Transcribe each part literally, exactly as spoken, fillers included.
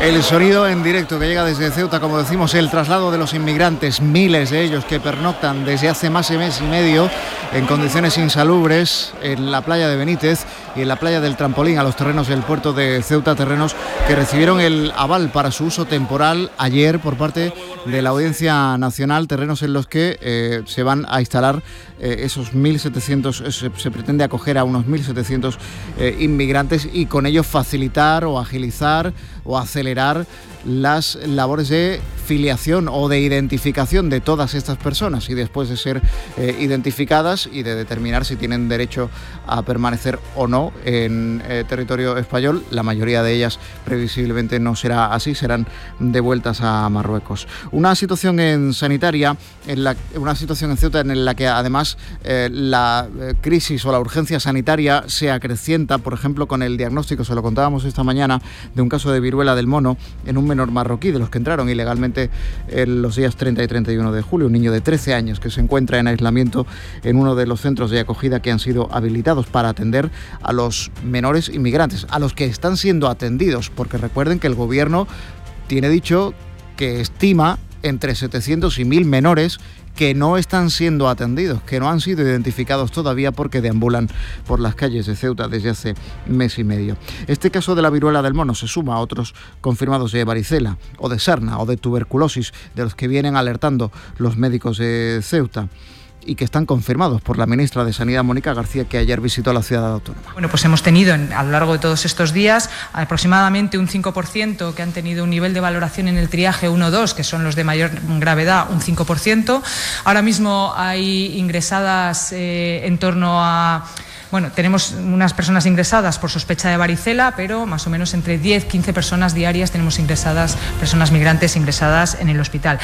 El sonido en directo que llega desde Ceuta, como decimos, el traslado de los inmigrantes, miles de ellos que pernoctan desde hace más de mes y medio en condiciones insalubres en la playa de Benítez y en la playa del Trampolín, a los terrenos del puerto de Ceuta, terrenos que recibieron el aval para su uso temporal ayer por parte de la Audiencia Nacional, terrenos en los que eh, se van a instalar eh, esos mil setecientos, eh, se, se pretende acoger a unos mil setecientos eh, inmigrantes y con ello facilitar o agilizar o acelerar las labores de filiación o de identificación de todas estas personas y después de ser eh, identificadas y de determinar si tienen derecho a permanecer o no en eh, territorio español. La mayoría de ellas previsiblemente no será así, serán devueltas a Marruecos. Una situación en sanitaria, en la, una situación en Ceuta en la que además eh, la eh, crisis o la urgencia sanitaria se acrecienta, por ejemplo, con el diagnóstico, se lo contábamos esta mañana, de un caso de viruela del mono en un menor marroquí, de los que entraron ilegalmente en los días treinta y treinta y uno de julio, un niño de trece años que se encuentra en aislamiento en uno de los centros de acogida que han sido habilitados para atender a los menores inmigrantes, a los que están siendo atendidos, porque recuerden que el gobierno tiene dicho que estima entre setecientos y mil menores que no están siendo atendidos, que no han sido identificados todavía porque deambulan por las calles de Ceuta desde hace mes y medio. Este caso de la viruela del mono se suma a otros confirmados de varicela o de sarna o de tuberculosis, de los que vienen alertando los médicos de Ceuta y que están confirmados por la ministra de Sanidad, Mónica García, que ayer visitó la ciudad autónoma. Bueno, pues hemos tenido en, a lo largo de todos estos días aproximadamente un cinco por ciento que han tenido un nivel de valoración en el triaje uno dos, que son los de mayor gravedad, un cinco por ciento. Ahora mismo hay ingresadas eh, en torno a... Bueno, tenemos unas personas ingresadas por sospecha de varicela, pero más o menos entre diez a quince personas diarias tenemos ingresadas, personas migrantes ingresadas en el hospital.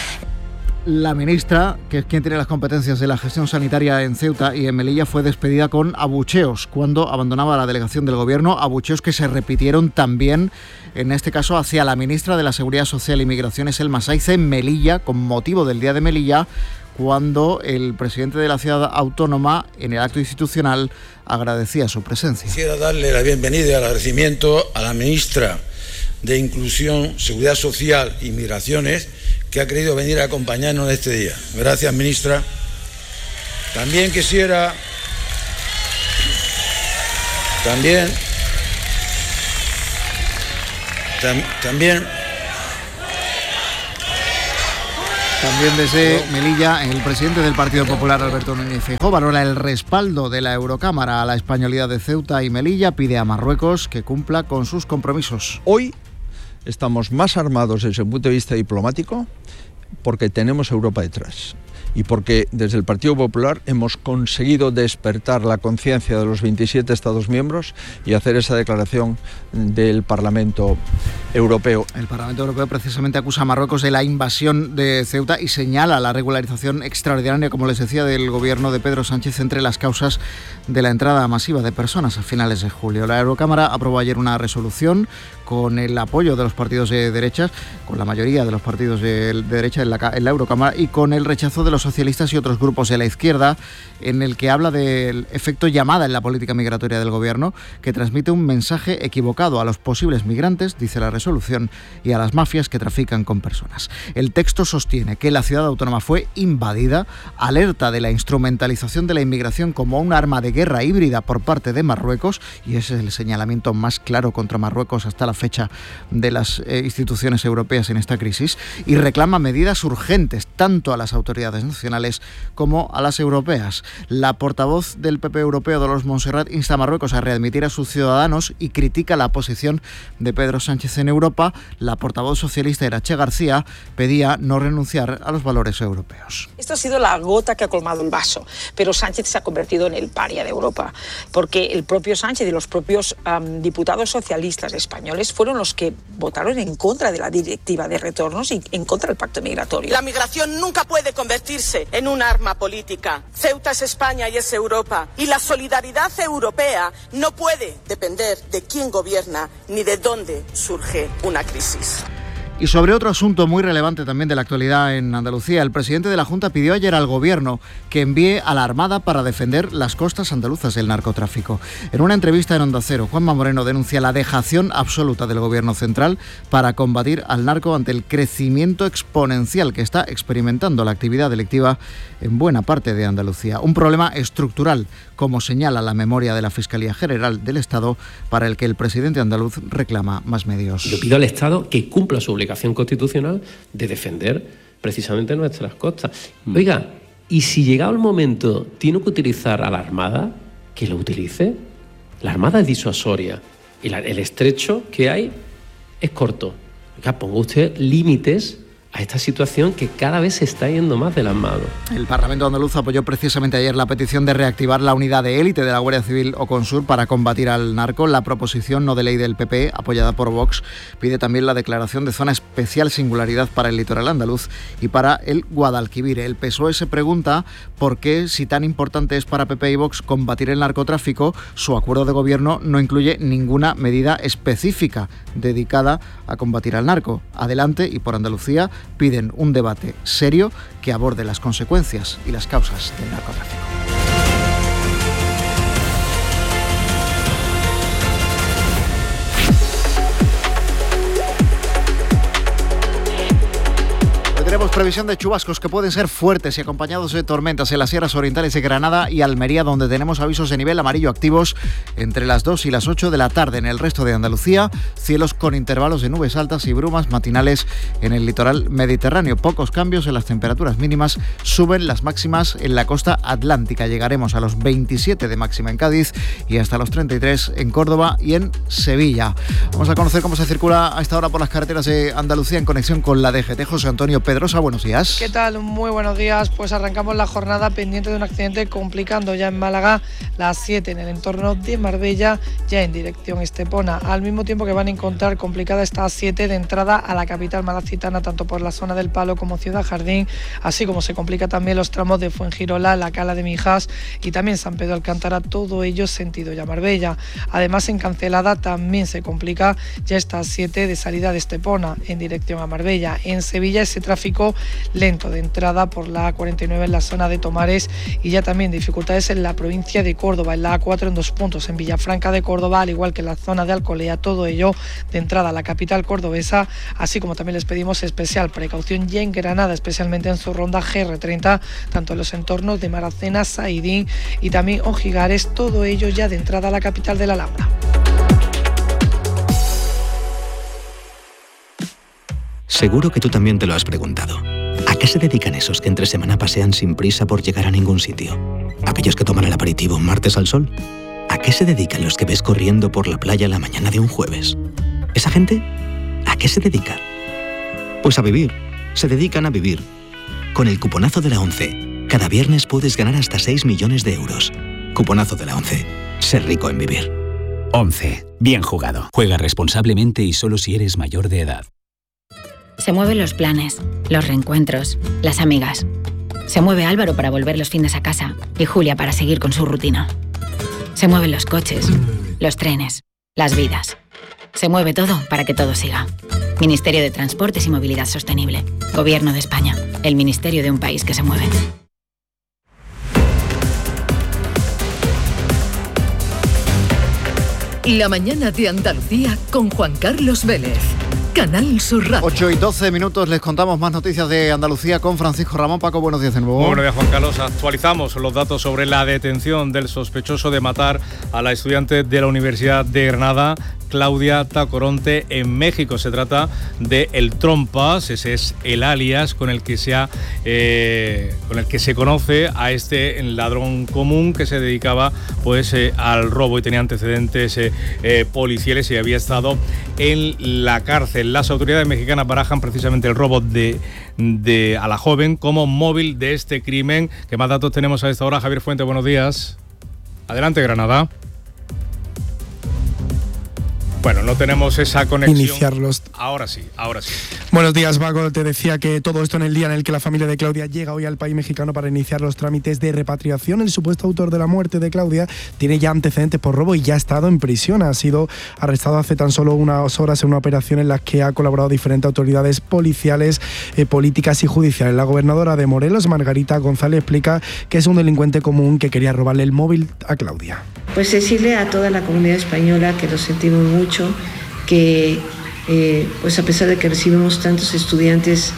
La ministra, que es quien tiene las competencias de la gestión sanitaria en Ceuta y en Melilla, fue despedida con abucheos cuando abandonaba la delegación del gobierno, abucheos que se repitieron también, en este caso, hacia la ministra de la Seguridad Social y Migraciones, Elma Saiz, en Melilla, con motivo del Día de Melilla, cuando el presidente de la ciudad autónoma, en el acto institucional, agradecía su presencia. Quisiera darle la bienvenida y el agradecimiento a la ministra de Inclusión, Seguridad Social y Migraciones, que ha querido venir a acompañarnos en este día. Gracias, ministra. También quisiera... También... Tam, también... También desde Melilla, el presidente del Partido Popular, Alberto Núñez Feijóo, valora el respaldo de la Eurocámara a la españolidad de Ceuta y Melilla, pide a Marruecos que cumpla con sus compromisos. Hoy estamos más armados desde el punto de vista diplomático porque tenemos Europa detrás y porque desde el Partido Popular hemos conseguido despertar la conciencia de los veintisiete Estados miembros y hacer esa declaración del Parlamento Europeo. El Parlamento Europeo precisamente acusa a Marruecos de la invasión de Ceuta y señala la regularización extraordinaria, como les decía, del gobierno de Pedro Sánchez entre las causas de la entrada masiva de personas a finales de julio. La Eurocámara aprobó ayer una resolución con el apoyo de los partidos de derechas, con la mayoría de los partidos de, de derecha en la, en la Eurocámara, y con el rechazo de los socialistas y otros grupos de la izquierda, en el que habla del efecto llamada en la política migratoria del gobierno, que transmite un mensaje equivocado a los posibles migrantes, dice la resolución, y a las mafias que trafican con personas. El texto sostiene que la ciudad autónoma fue invadida, alerta de la instrumentalización de la inmigración como un arma de guerra híbrida por parte de Marruecos, y ese es el señalamiento más claro contra Marruecos hasta la fecha de las eh, instituciones europeas en esta crisis, y reclama medidas urgentes tanto a las autoridades nacionales como a las europeas. La portavoz del P P europeo, Dolors Montserrat, insta a Marruecos a readmitir a sus ciudadanos y critica la posición de Pedro Sánchez en Europa. La portavoz socialista, Irache García, pedía no renunciar a los valores europeos. Esto ha sido la gota que ha colmado el vaso, pero Sánchez se ha convertido en el paria de Europa, porque el propio Sánchez y los propios um, diputados socialistas españoles fueron los que votaron en contra de la directiva de retornos y en contra del pacto migratorio. La migración nunca puede convertirse en un arma política. Ceuta es España y es Europa, y la solidaridad europea no puede depender de quién gobierna ni de dónde surge una crisis. Y sobre otro asunto muy relevante también de la actualidad en Andalucía, el presidente de la Junta pidió ayer al Gobierno que envíe a la Armada para defender las costas andaluzas del narcotráfico. En una entrevista en Onda Cero, Juanma Moreno denuncia la dejación absoluta del Gobierno central para combatir al narco ante el crecimiento exponencial que está experimentando la actividad delictiva en buena parte de Andalucía. Un problema estructural, como señala la memoria de la Fiscalía General del Estado, para el que el presidente andaluz reclama más medios. Yo pido al Estado que cumpla su obligación constitucional de defender precisamente nuestras costas. Oiga, y si llegado el momento tiene que utilizar a la Armada, que lo utilice. La Armada es disuasoria y la, el estrecho que hay es corto. Oiga, ponga usted límites a esta situación que cada vez se está yendo más de las manos. El Parlamento andaluz apoyó precisamente ayer la petición de reactivar la unidad de élite de la Guardia Civil Oconsur para combatir al narco. La proposición no de ley del P P, apoyada por Vox, pide también la declaración de zona especial singularidad para el litoral andaluz y para el Guadalquivir. El P S O E se pregunta por qué, si tan importante es para P P y Vox combatir el narcotráfico, su acuerdo de gobierno no incluye ninguna medida específica dedicada a combatir al narco. Adelante y por Andalucía piden un debate serio que aborde las consecuencias y las causas del narcotráfico. Tenemos previsión de chubascos que pueden ser fuertes y acompañados de tormentas en las sierras orientales de Granada y Almería, donde tenemos avisos de nivel amarillo activos entre las dos y las ocho de la tarde. En el resto de Andalucía, cielos con intervalos de nubes altas y brumas matinales en el litoral mediterráneo. Pocos cambios en las temperaturas mínimas, suben las máximas en la costa atlántica. Llegaremos a los veintisiete de máxima en Cádiz y hasta los treinta y tres en Córdoba y en Sevilla. Vamos a conocer cómo se circula a esta hora por las carreteras de Andalucía en conexión con la D G T. José Antonio Pedro. Buenos días. ¿Qué tal? Muy buenos días. Pues arrancamos la jornada pendiente de un accidente complicando ya en Málaga las siete en el entorno de Marbella, ya en dirección Estepona. Al mismo tiempo que van a encontrar complicada esta A siete de entrada a la capital malacitana, tanto por la zona del Palo como Ciudad Jardín, así como se complica también los tramos de Fuengirola, la Cala de Mijas y también San Pedro Alcántara, todo ello sentido ya Marbella. Además, en Cancelada también se complica ya esta A siete de salida de Estepona en dirección a Marbella. En Sevilla ese tráfico lento de entrada por la A cuarenta y nueve en la zona de Tomares y ya también dificultades en la provincia de Córdoba, en la A cuatro en dos puntos, en Villafranca de Córdoba, al igual que en la zona de Alcolea, todo ello de entrada a la capital cordobesa, así como también les pedimos especial precaución ya en Granada, especialmente en su ronda G R treinta, tanto en los entornos de Maracena, Saidín y también Ojigares, todo ello ya de entrada a la capital de la Alhambra. Seguro que tú también te lo has preguntado. ¿A qué se dedican esos que entre semana pasean sin prisa por llegar a ningún sitio? ¿Aquellos que toman el aperitivo un martes al sol? ¿A qué se dedican los que ves corriendo por la playa la mañana de un jueves? ¿Esa gente? ¿A qué se dedica? Pues a vivir. Se dedican a vivir. Con el cuponazo de la ONCE, cada viernes puedes ganar hasta seis millones de euros. Cuponazo de la ONCE. Ser rico en vivir. ONCE. Bien jugado. Juega responsablemente y solo si eres mayor de edad. Se mueven los planes, los reencuentros, las amigas. Se mueve Álvaro para volver los fines a casa y Julia para seguir con su rutina. Se mueven los coches, los trenes, las vidas. Se mueve todo para que todo siga. Ministerio de Transportes y Movilidad Sostenible. Gobierno de España. El ministerio de un país que se mueve. La mañana de Andalucía con Juan Carlos Vélez. Canal Sur Radio. ocho y doce minutos, les contamos más noticias de Andalucía con Francisco Ramón. Paco, buenos días de nuevo. Buenos días, Juan Carlos. Actualizamos los datos sobre la detención del sospechoso de matar a la estudiante de la Universidad de Granada, Claudia Tacoronte, en México. Se trata de El Trompas, ese es el alias con el que se ha, eh, con el que se conoce a este ladrón común que se dedicaba pues eh, al robo y tenía antecedentes eh, eh, policiales y había estado en la cárcel. Las autoridades mexicanas barajan precisamente el robo de, de a la joven como móvil de este crimen. ¿Qué más datos tenemos a esta hora? Javier Fuente, buenos días. Adelante, Granada. Bueno, no tenemos esa conexión. Iniciarlos. Ahora sí, ahora sí. Buenos días, Paco. Te decía que todo esto en el día en el que la familia de Claudia llega hoy al país mexicano para iniciar los trámites de repatriación. El supuesto autor de la muerte de Claudia tiene ya antecedentes por robo y ya ha estado en prisión. Ha sido arrestado hace tan solo unas horas en una operación en la que ha colaborado diferentes autoridades policiales, eh, políticas y judiciales. La gobernadora de Morelos, Margarita González, explica que es un delincuente común que quería robarle el móvil a Claudia. Pues decirle a toda la comunidad española que lo sentimos mucho, que eh, pues a pesar de que recibimos tantos estudiantes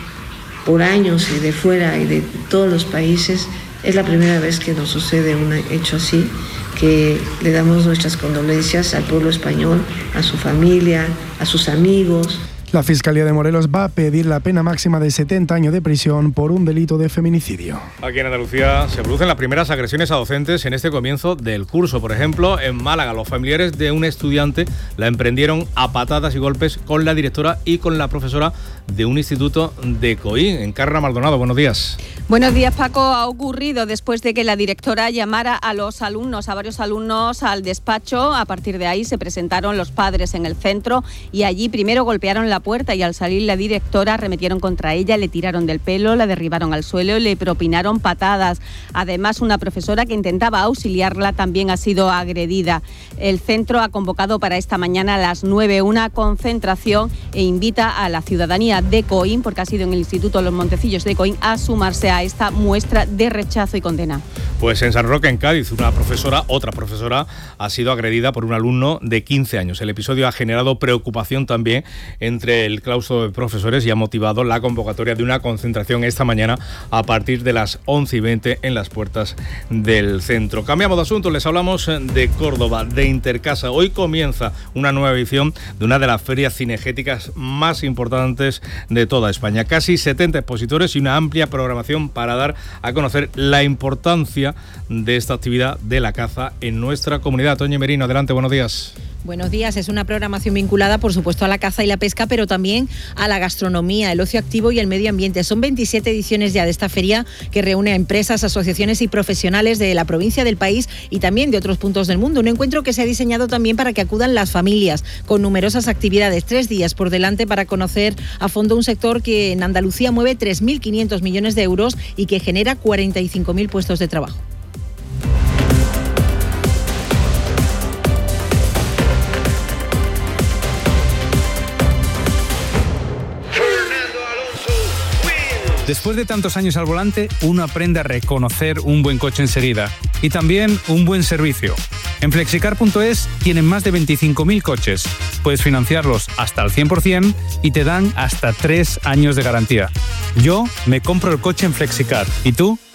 por años y de fuera y de todos los países, es la primera vez que nos sucede un hecho así, que le damos nuestras condolencias al pueblo español, a su familia, a sus amigos. La Fiscalía de Morelos va a pedir la pena máxima de setenta años de prisión por un delito de feminicidio. Aquí en Andalucía se producen las primeras agresiones a docentes en este comienzo del curso. Por ejemplo, en Málaga, los familiares de un estudiante la emprendieron a patadas y golpes con la directora y con la profesora de un instituto de Coín. Encarna Maldonado, buenos días. Buenos días, Paco. Ha ocurrido después de que la directora llamara a los alumnos, a varios alumnos, al despacho. A partir de ahí se presentaron los padres en el centro y allí primero golpearon la puerta y al salir la directora arremetieron contra ella, le tiraron del pelo, la derribaron al suelo y le propinaron patadas. Además, una profesora que intentaba auxiliarla también ha sido agredida. El centro ha convocado para esta mañana a las nueve una concentración e invita a la ciudadanía de Coín, porque ha sido en el Instituto Los Montecillos de Coín, a sumarse a esta muestra de rechazo y condena. Pues en San Roque, en Cádiz, una profesora, otra profesora, ha sido agredida por un alumno de quince años. El episodio ha generado preocupación también entre el claustro de profesores y ha motivado la convocatoria de una concentración esta mañana a partir de las once y veinte en las puertas del centro. Cambiamos de asunto, les hablamos de Córdoba, de Intercasa. Hoy comienza una nueva edición de una de las ferias cinegéticas más importantes de toda España. Casi setenta expositores y una amplia programación para dar a conocer la importancia de esta actividad de la caza en nuestra comunidad. Toñi Merino, adelante, buenos días. Buenos días. Es una programación vinculada, por supuesto, a la caza y la pesca, pero también a la gastronomía, el ocio activo y el medio ambiente. Son veintisiete ediciones ya de esta feria que reúne a empresas, asociaciones y profesionales de la provincia, del país y también de otros puntos del mundo. Un encuentro que se ha diseñado también para que acudan las familias, con numerosas actividades. Tres días por delante para conocer a fondo un sector que en Andalucía mueve tres mil quinientos millones de euros y que genera cuarenta y cinco mil puestos de trabajo. Después de tantos años al volante, uno aprende a reconocer un buen coche enseguida y también un buen servicio. En flexicar punto es tienen más de veinticinco mil coches. Puedes financiarlos hasta el cien por ciento y te dan hasta tres años de garantía. Yo me compro el coche en Flexicar. ¿Y tú?